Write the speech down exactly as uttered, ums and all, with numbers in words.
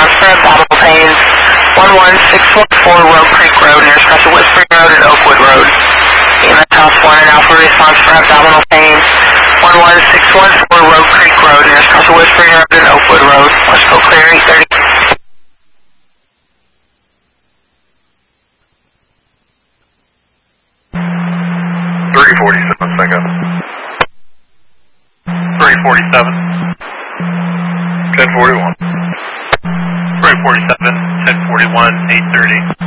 response for abdominal pains. one one six one four Rogue Creek Road, nearest cross of Whispering Road and Oakwood Road. E M S House one and Alpha response for abdominal pain. one one six one four Rogue Creek Road, nearest cross of Whispering Road and Oakwood Road. Let's go clear eight thirty. three forty-seven, second. three forty-seven. ten forty-one. three forty-seven, ten forty-one, eight thirty.